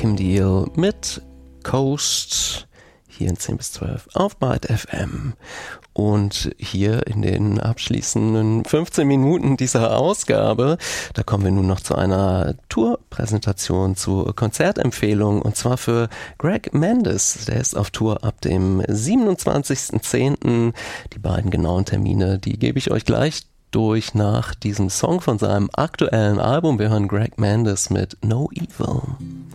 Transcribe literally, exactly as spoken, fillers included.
Kim Deal mit Coast hier in zehn bis zwölf auf Byte F M. Und hier in den abschließenden fünfzehn Minuten dieser Ausgabe, da kommen wir nun noch zu einer Tourpräsentation, zu Konzertempfehlungen, und zwar für Greg Mendes. Der ist auf Tour ab dem siebenundzwanzigsten zehnten Die beiden genauen Termine, die gebe ich euch gleich durch nach diesem Song von seinem aktuellen Album. Wir hören Greg Mendes mit No Evil.